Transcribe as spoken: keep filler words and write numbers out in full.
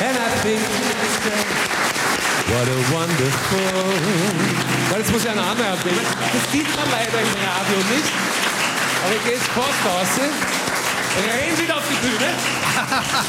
And I think what a wonderful. Weil jetzt muss ich einen Namen abnehmen. Das sieht man leider im Radio nicht. Aber ich gehe jetzt fast raus. Rennen Sie auf die Bühne.